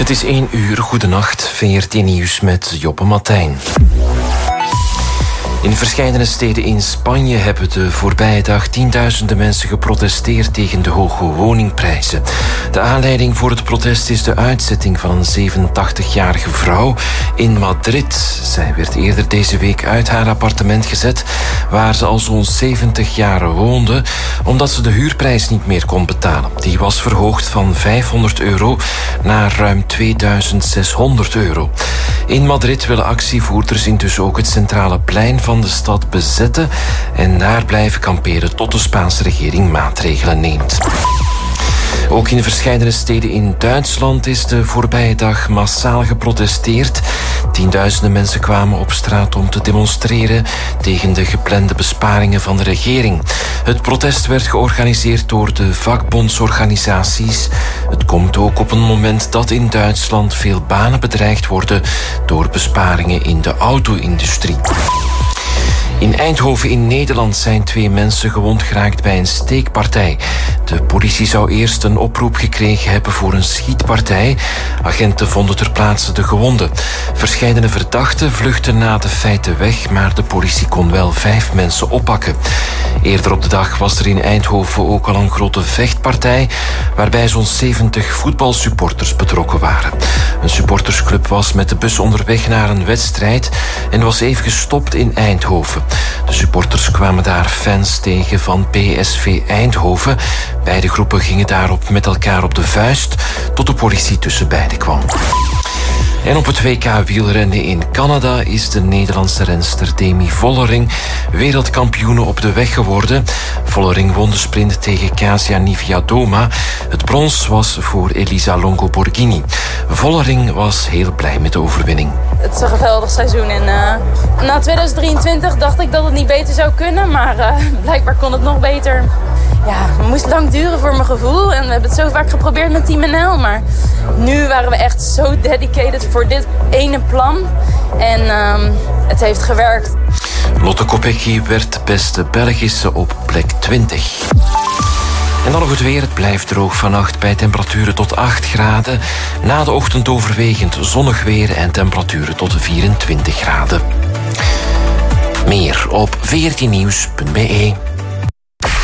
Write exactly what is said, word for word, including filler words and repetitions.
Het is één uur, goedenacht, V R T Nieuws met Joppe Martijn. In verscheidene steden in Spanje hebben de voorbije dag tienduizenden mensen geprotesteerd tegen de hoge woningprijzen. De aanleiding voor het protest is de uitzetting van een zevenentachtigjarige vrouw in Madrid. Zij werd eerder deze week uit haar appartement gezet, waar ze al zo'n zeventig jaar woonde, omdat ze de huurprijs niet meer kon betalen. Die was verhoogd van vijfhonderd euro naar ruim tweeduizend zeshonderd euro. In Madrid willen actievoerders intussen ook het centrale plein van de stad bezetten en daar blijven kamperen tot de Spaanse regering maatregelen neemt. Ook in verscheidene steden in Duitsland is de voorbije dag massaal geprotesteerd. Tienduizenden mensen kwamen op straat om te demonstreren tegen de geplande besparingen van de regering. Het protest werd georganiseerd door de vakbondsorganisaties. Het komt ook op een moment dat in Duitsland veel banen bedreigd worden door besparingen in de auto-industrie. In Eindhoven in Nederland zijn twee mensen gewond geraakt bij een steekpartij. De politie zou eerst een oproep gekregen hebben voor een schietpartij. Agenten vonden ter plaatse de gewonden. Verscheidene verdachten vluchtten na de feiten weg, maar de politie kon wel vijf mensen oppakken. Eerder op de dag was er in Eindhoven ook al een grote vechtpartij, waarbij zo'n zeventig voetbalsupporters betrokken waren. Een supportersclub was met de bus onderweg naar een wedstrijd en was even gestopt in Eindhoven. De supporters kwamen daar fans tegen van P S V Eindhoven. Beide groepen gingen daarop met elkaar op de vuist, tot de politie tussen beiden kwam. En op het W K wielrennen in Canada is de Nederlandse renster Demi Vollering wereldkampioene op de weg geworden. Vollering won de sprint tegen Kasia Niewiadoma. Het brons was voor Elisa Longo Borghini. Vollering was heel blij met de overwinning. Het is een geweldig seizoen en uh, na tweeduizend drieëntwintig dacht ik dat het niet beter zou kunnen, maar uh, blijkbaar kon het nog beter. Ja, het moest lang duren voor mijn gevoel en we hebben het zo vaak geprobeerd met Team N L, maar nu waren we echt zo dedicated voor dit ene plan en uh, het heeft gewerkt. Lotte Kopecky werd beste Belgische op plek twintig. En dan nog het weer. Het blijft droog vannacht bij temperaturen tot acht graden. Na de ochtend overwegend zonnig weer en temperaturen tot vierentwintig graden. Meer op v r t nieuws punt b e.